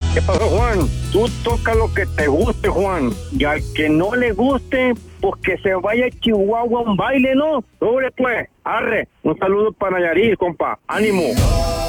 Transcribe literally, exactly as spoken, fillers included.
¿Qué pasó, Juan? Tú toca lo que te guste, Juan. Y al que no le guste, pues que se vaya a Chihuahua a un baile, ¿no? Sobre pues, arre. Un saludo para Nayarit, compa. Ánimo.